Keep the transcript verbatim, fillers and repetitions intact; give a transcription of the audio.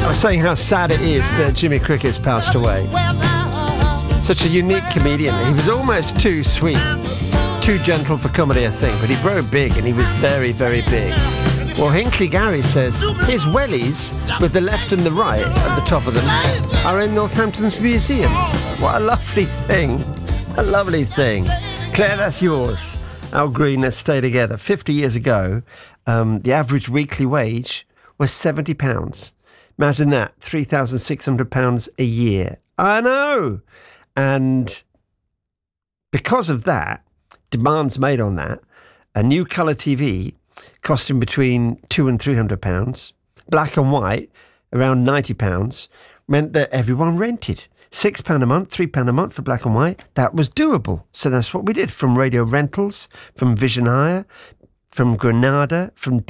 I was saying how sad it is that Jimmy Crickett's passed away. Such a unique comedian. He was almost too sweet, too gentle for comedy, I think, but he broke big and he was very, very big. Well, Hinckley Gary says his wellies, with the left and the right at the top of them, are in Northampton's museum. What a lovely thing. A lovely thing. Claire, that's yours. Al Green, let's stay together. fifty years ago, um, the average weekly wage was seventy pounds. Imagine that, three thousand six hundred pounds a year. I know. And because of that, demands made on that, a new colour T V costing between two and three hundred pounds, black and white around ninety pounds, meant that everyone rented. Six pound a month, three pound a month for black and white. That was doable. So that's what we did, from radio rentals, from Vision Hire, from Granada, from